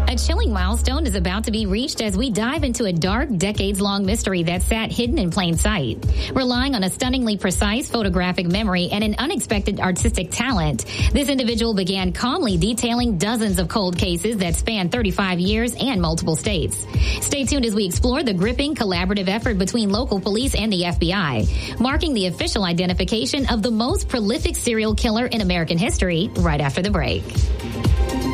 A chilling milestone is about to be reached as we dive into a dark, decades-long mystery that sat hidden in plain sight. Relying on a stunningly precise photographic memory and an unexpected artistic talent, this individual began calmly detailing dozens of cold cases that span 35 years and multiple states. Stay tuned as we explore the gripping, collaborative effort between local police and the FBI, marking the official identification of the most prolific serial killer in American history right after the break.